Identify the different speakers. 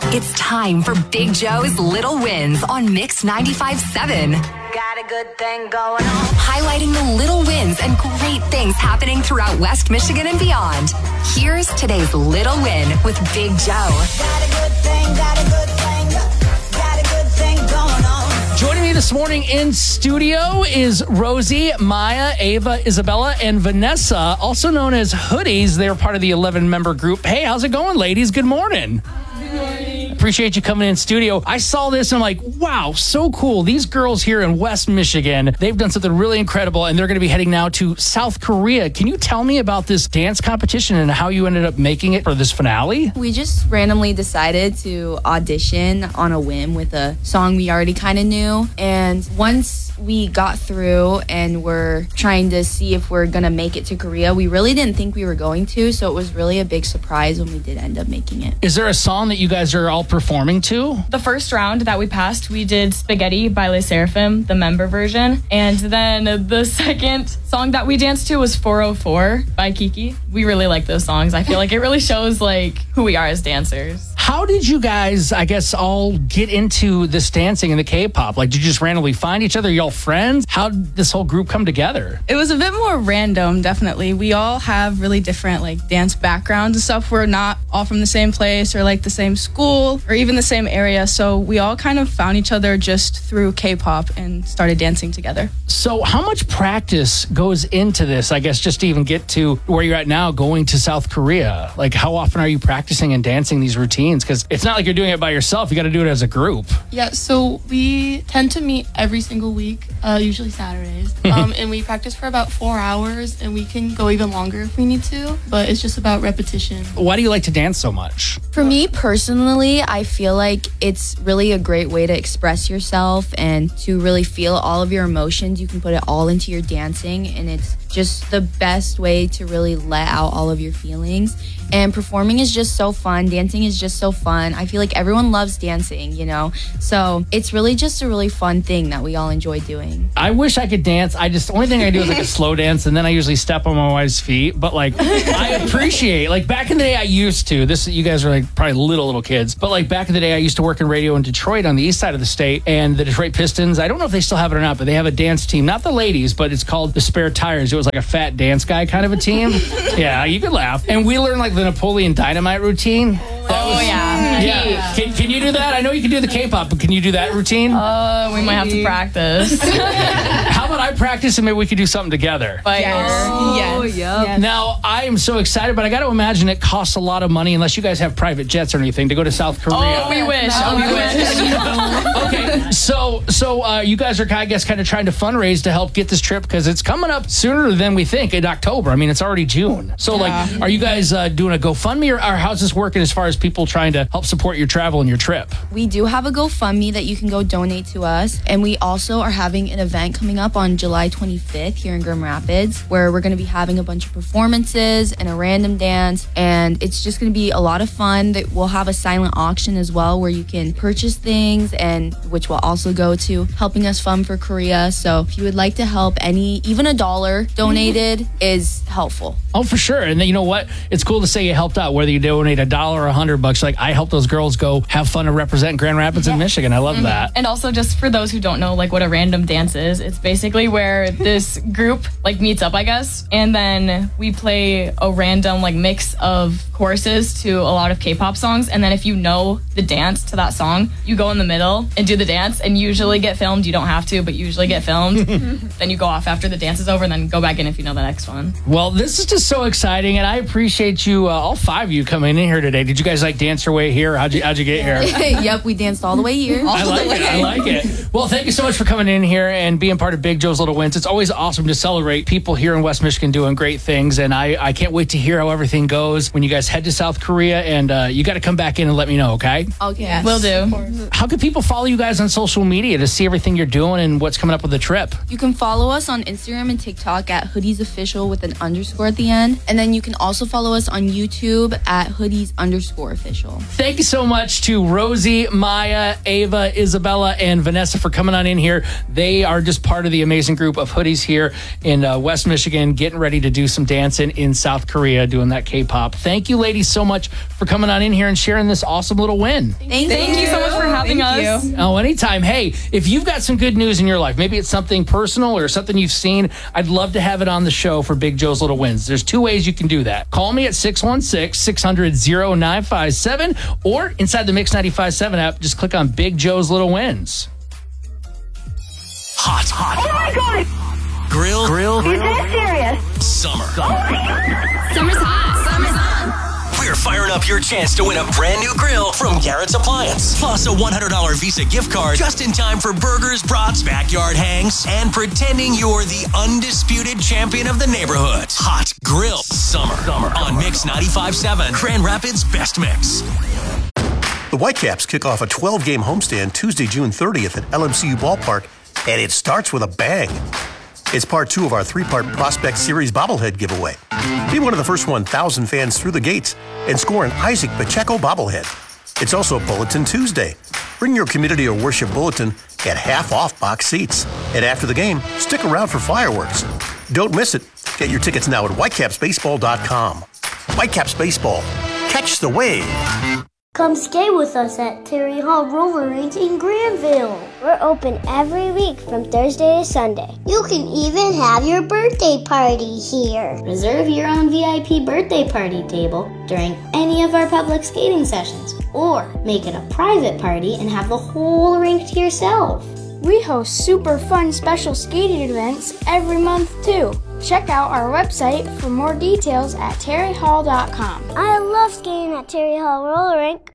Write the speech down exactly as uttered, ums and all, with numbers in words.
Speaker 1: It's time for Big Joe's Little Wins on Mix ninety-five point seven.
Speaker 2: Got a good thing going on.
Speaker 1: Highlighting the little wins and great things happening throughout West Michigan and beyond. Here's today's Little Win with Big Joe.
Speaker 2: Got a good thing, got a good thing, got a good thing going on.
Speaker 3: Joining me this morning in studio is Rosie, Maya, Ava, Isabella, and Vanessa, also known as Hoodies. They're part of the eleven-member group. Hey, how's it going, ladies? Good morning.
Speaker 4: Good morning.
Speaker 3: Appreciate you coming in studio. I saw this and I'm like, wow, so cool. These girls here in West Michigan, they've done something really incredible, and they're going to be heading now to South Korea. Can you tell me about this dance competition and how you ended up making it for this finale?
Speaker 4: We just randomly decided to audition on a whim with a song we already kind of knew. And once we got through and were trying to see if we're going to make it to Korea, we really didn't think we were going to. So it was really a big surprise when we did end up making it.
Speaker 3: Is there a song that you guys are all performing to?
Speaker 5: The first round that we passed, we did Spaghetti by Les Seraphim, the member version. And then the second song that we danced to was four oh four by Kiki. We really like those songs. I feel like it really shows like who we are as dancers.
Speaker 3: How did you guys, I guess, all get into this dancing and the K-pop? Like, did you just randomly find each other? Y'all friends? How did this whole group come together?
Speaker 6: It was a bit more random, definitely. We all have really different like dance backgrounds and stuff. We're not all from the same place or like the same school or even the same area. So we all kind of found each other just through K-pop and started dancing together.
Speaker 3: So how much practice goes into this, I guess, just to even get to where you're at now, going to South Korea? Like, how often are you practicing and dancing these routines? Because it's not like you're doing it by yourself. You got to do it as a group.
Speaker 7: Yeah, so we tend to meet every single week, uh, usually Saturdays. Um, and we practice for about four hours, and we can go even longer if we need to. But it's just about repetition.
Speaker 3: Why do you like to dance so much?
Speaker 4: For me personally, I feel like it's really a great way to express yourself and to really feel all of your emotions. You can put it all into your dancing, and it's just the best way to really let out all of your feelings. And performing is just so fun. Dancing is just so fun. I feel like everyone loves dancing, you know? So it's really just a really fun thing that we all enjoy doing.
Speaker 3: I wish I could dance. I just, the only thing I do is like a slow dance, and then I usually step on my wife's feet. But like, I appreciate, like back in the day I used to, this, you guys are like probably little, little kids, but like back in the day I used to work in radio in Detroit on the east side of the state, and the Detroit Pistons, I don't know if they still have it or not, but they have a dance team, not the ladies, but it's called the Spare Tires. It was like a fat dance guy kind of a team. Yeah, you could laugh. And we learned like the Napoleon Dynamite routine.
Speaker 5: Oh,
Speaker 3: was,
Speaker 5: yeah.
Speaker 3: Yeah. Can, can you do that? I know you can do the K-pop, but can you do that routine?
Speaker 5: Uh, we might have to practice.
Speaker 3: How about I practice and maybe we could do something together?
Speaker 5: But
Speaker 6: Oh,
Speaker 4: yes. Yep.
Speaker 3: Now, I am so excited, but I got to imagine it costs a lot of money unless you guys have private jets or anything to go to South Korea.
Speaker 5: Oh, we wish. Oh, we wish.
Speaker 3: Okay, so so uh, you guys are, I guess, kind of trying to fundraise to help get this trip because it's coming up sooner than we think in October. I mean, it's already June. So,
Speaker 6: Yeah.
Speaker 3: like, are you guys uh, doing a GoFundMe, or, or how's this working as far as people trying to help support your travel and your trip?
Speaker 4: We do have a GoFundMe that you can go donate to us. And we also are having an event coming up on July twenty-fifth here in Grand Rapids, where we're going to be having a bunch of performances and a random dance. And it's just going to be a lot of fun. That We'll have a silent auction as well, where you can purchase things, and which will also go to helping us fund for Korea. So if you would like to help, any, even a dollar donated is helpful.
Speaker 3: Oh, for sure. And then, you know what? It's cool to say you helped out, whether you donate a dollar or a hundred bucks. Like, I helped those girls go have fun and represent Grand Rapids and Michigan. I love that.
Speaker 5: And also, just for those who don't know, like what a random dance is, it's basically where this group like meets up, I guess, and then we play a random like mix of choruses to a lot of K-pop songs. And then if you know the dance to that song, you go in the middle and do the dance, and usually get filmed. You don't have to, but usually get filmed. Then you go off after the dance is over, and then go back in if you know the next one.
Speaker 3: Well, this is just so exciting, and I appreciate you, uh, all five of you, coming in here today. Did you guys like dance your way here? How'd you How'd you get here?
Speaker 4: Yep, we danced all the way here.
Speaker 3: I like it. I like it. Well, thank you so much for coming in here and being part of Big Joe's Little Wins. It's always awesome to celebrate people here in West Michigan doing great things, and I, I can't wait to hear how everything goes when you guys head to South Korea, and uh, you got to come back in and let me know, okay?
Speaker 4: Okay.
Speaker 6: Yes.
Speaker 5: Will do.
Speaker 3: How can people follow you guys on social media to see everything you're doing and what's coming up with the trip?
Speaker 4: You can follow us on Instagram and TikTok at Hoodies Official with an underscore at the end. And then you can also follow us on YouTube at Hoodies underscore. for official.
Speaker 3: Thank you so much to Rosie, Maya, Ava, Isabella, and Vanessa for coming on in here. They are just part of the amazing group of hoodies here in uh, West Michigan, getting ready to do some dancing in South Korea, doing that K-pop. Thank you, ladies, so much for coming on in here and sharing this awesome little win.
Speaker 4: Thank,
Speaker 5: Thank you so much for having
Speaker 6: Thank
Speaker 5: us.
Speaker 6: you.
Speaker 3: Oh, anytime. Hey, if you've got some good news in your life, maybe it's something personal or something you've seen, I'd love to have it on the show for Big Joe's Little Wins. There's two ways you can do that. Call me at six one six, six hundred, oh nine five seven or inside the Mix ninety-five point seven app, just click on Big Joe's Little Wins.
Speaker 8: Hot, hot.
Speaker 2: Oh my god!
Speaker 8: Grill, grill,
Speaker 2: Is that serious?
Speaker 8: summer.
Speaker 1: Summer's hot. Summer's on.
Speaker 8: We're firing up your chance to win a brand new grill from Garrett's Appliance. Plus a one hundred dollars Visa gift card just in time for burgers, brats, backyard hangs, and pretending you're the undisputed champion of the neighborhood. Hot Grill Summer, summer. on Mix ninety-five point seven, Grand Rapids Best Mix.
Speaker 9: The Whitecaps kick off a twelve-game homestand Tuesday, June thirtieth at L M C U Ballpark, and it starts with a bang. It's part two of our three-part Prospect Series bobblehead giveaway. Be one of the first one thousand fans through the gates and score an Isaac Pacheco bobblehead. It's also Bulletin Tuesday. Bring your community or worship bulletin at half-off box seats. And after the game, stick around for fireworks. Don't miss it. Get your tickets now at whitecaps baseball dot com. Whitecaps Baseball. Catch the wave.
Speaker 10: Come skate with us at Terry Hall Roller Rink in Granville. We're open every week from Thursday to Sunday. You can even have your birthday party here. Reserve your own V I P birthday party table during any of our public skating sessions, or make it a private party and have the whole rink to yourself. We host super fun special skating events every month too. Check out our website for more details at terry hall dot com. I love skating at Terry Hall Roller Rink.